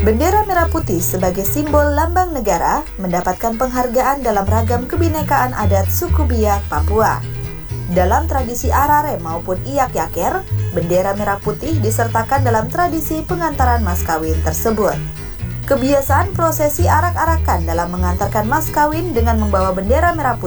Bendera merah putih sebagai simbol lambang negara mendapatkan penghargaan dalam ragam kebinekaan adat suku Biak, Papua. Dalam tradisi arare maupun iyak yaker, bendera merah putih disertakan dalam tradisi pengantaran mas kawin tersebut. Kebiasaan prosesi arak-arakan dalam mengantarkan mas kawin dengan membawa bendera merah putih